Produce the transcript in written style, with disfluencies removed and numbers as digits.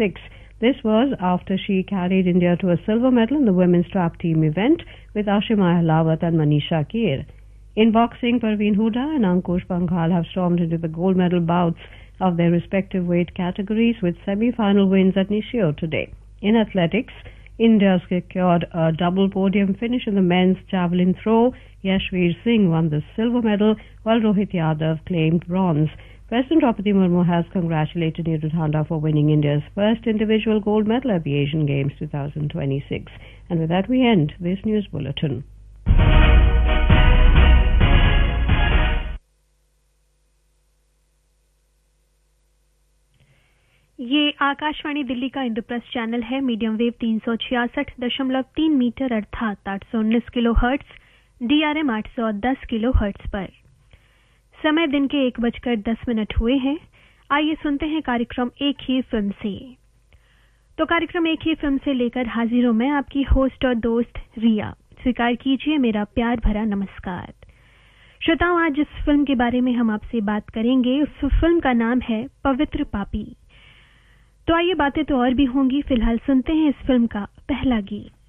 2026. This was after she carried India to a silver medal in the women's trap team event with Ashima Ahlawat and Manisha Keer. In boxing, Parveen Huda and Ankush Panghal have stormed into the gold medal bouts of their respective weight categories with semi-final wins at Nishio today. In athletics, India secured a double podium finish in the men's javelin throw. Yashveer Singh won the silver medal while Rohit Yadav claimed bronze. President Draupadi Murmu has congratulated Neeru Thanda for winning India's first individual gold medal at the Asian Games 2026. And with that we end this news bulletin. ये आकाशवाणी दिल्ली का Indraprastha channel है। Medium wave 366.3 metre अर्थात 819 kilo hertz, DRM 810 kilo hertz पर। समय दिन के 1:10 हुए हैं। आइए सुनते हैं कार्यक्रम एक ही फिल्म से। तो कार्यक्रम एक ही फिल्म से लेकर हाजिर हूं मैं, आपकी होस्ट और दोस्त रिया। स्वीकार कीजिए मेरा प्यार भरा नमस्कार। श्रोताओं, आज जिस फिल्म के बारे में हम आपसे बात करेंगे उस फिल्म का नाम है पवित्र पापी। तो आइए, बातें तो और भी होंगी, फिलहाल सुनते हैं इस फिल्म का पहला गीत।